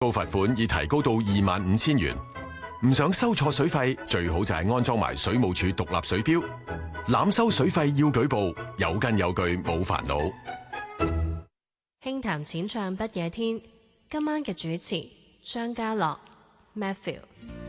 高罰款已提高到25,000元。唔想收錯水費，最好就係安裝埋水務署獨立水錶。濫收水費要舉報，有根有據冇煩惱。 輕談淺唱不夜天，今晚嘅主持張家樂 Matthew。